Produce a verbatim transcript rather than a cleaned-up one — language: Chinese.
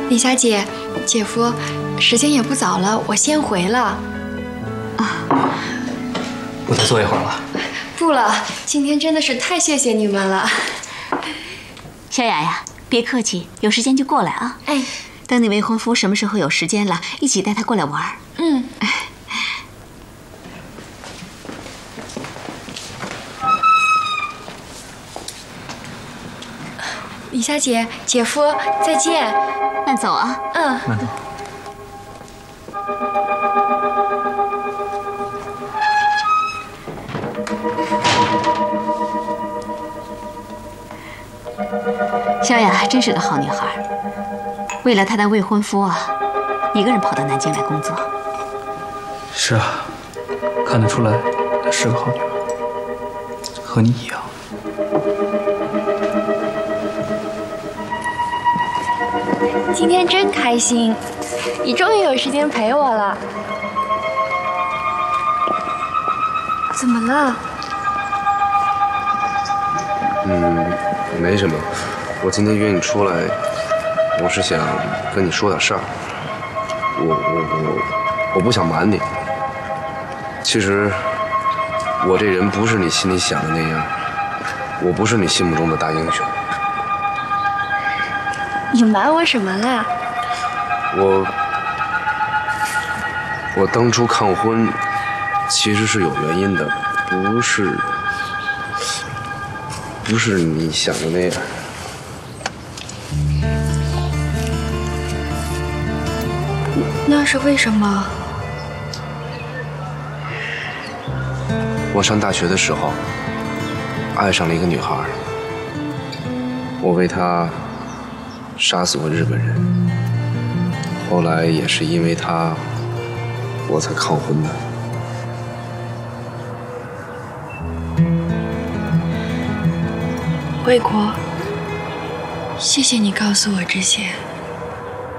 李小姐，姐夫，时间也不早了，我先回了。 啊，不再坐一会儿了。 不了，今天真的是太谢谢你们了。 小雅呀，别客气，有时间就过来啊。 哎， 等你未婚夫什么时候有时间了，一起带他过来玩。 嗯。李小姐，姐夫，再见。 慢走啊。 嗯。 慢走。 萧雅真是个好女孩，为了她的未婚夫啊，一个人跑到南京来工作。 是啊，看得出来她是个好女孩，和你一样。 今天真开心，你终于有时间陪我了。怎么了？ 嗯，没什么。我今天约你出来，我是想跟你说点事儿。我我我我不想瞒你。其实我这人不是你心里想的那样，我不是你心目中的大英雄。 你瞒我什么啦？ 我我当初抗婚其实是有原因的，不是不是你想的那样。 那是为什么？ 我上大学的时候爱上了一个女孩，我为她杀死过日本人，后来也是因为她我才抗婚的。 卫国，谢谢你告诉我这些。